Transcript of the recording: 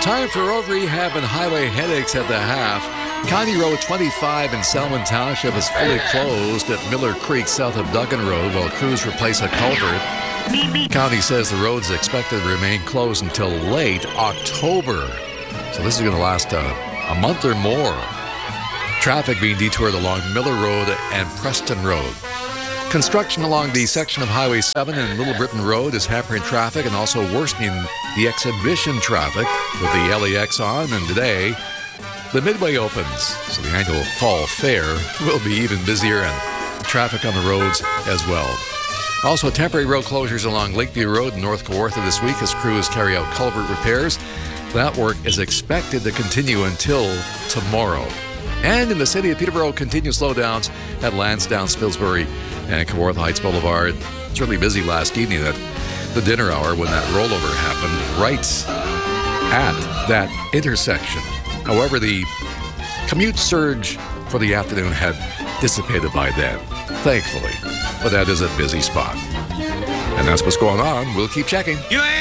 Time for road rehab and highway headaches at the half. County Road 25 in Selwyn Township is fully closed at Miller Creek south of Duggan Road while crews replace a culvert. County says the road is expected to remain closed until late October. So this is going to last a month or more. Traffic being detoured along Miller Road and Preston Road. Construction along the section of Highway 7 and Little Britain Road is hampering traffic and also worsening the exhibition traffic with the LAX on. And today, the Midway opens, so the annual fall fair will be even busier and traffic on the roads as well. Also, temporary road closures along Lakeview Road in North Kawartha this week as crews carry out culvert repairs. That work is expected to continue until tomorrow. And in the city of Peterborough, continued slowdowns at Lansdowne, Spilsbury, and Kawartha Heights Boulevard. It's really busy last evening at the dinner hour when that rollover happened right at that intersection. However, the commute surge for the afternoon had dissipated by then, thankfully. But that is a busy spot. And that's what's going on. We'll keep checking.